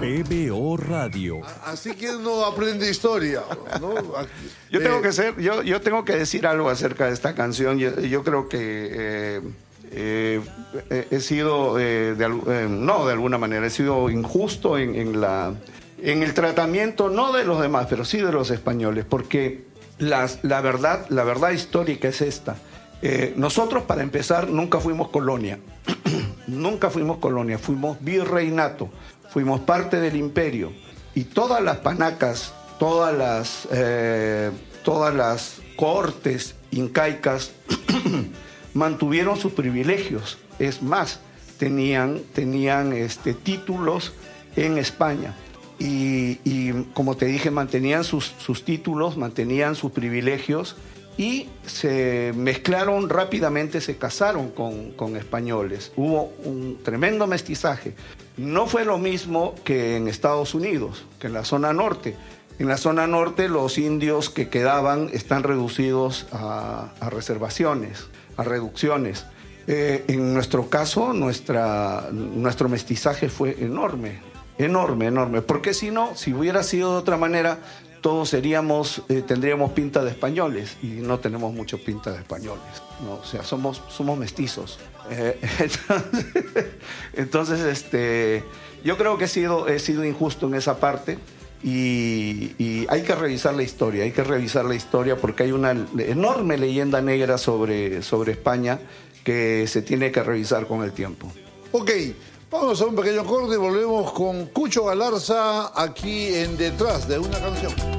PBO Radio. Así que uno aprende historia, ¿no? Yo tengo que decir algo acerca de esta canción. Yo creo que he sido, no de alguna manera, he sido injusto en el tratamiento, no de los demás, pero sí de los españoles, porque la verdad histórica es esta. Nosotros, para empezar, nunca fuimos colonia. Nunca fuimos colonia, fuimos virreinato, fuimos parte del imperio. Y todas las panacas, todas las cohortes incaicas mantuvieron sus privilegios. Es más, tenían títulos en España. Y como te dije, mantenían sus títulos, mantenían sus privilegios y se mezclaron rápidamente, se casaron con españoles. Hubo un tremendo mestizaje. No fue lo mismo que en Estados Unidos, que en la zona norte. En la zona norte los indios que quedaban están reducidos a reservaciones, a reducciones. En nuestro caso, nuestro mestizaje fue enorme, porque si no, si hubiera sido de otra manera, todos tendríamos pinta de españoles y no tenemos mucho pinta de españoles, ¿no? O sea, somos mestizos. Entonces, yo creo que he sido injusto en esa parte y hay que revisar la historia, porque hay una enorme leyenda negra sobre España que se tiene que revisar con el tiempo. Ok, vamos a un pequeño corte y volvemos con Cucho Galarza aquí en Detrás de una Canción.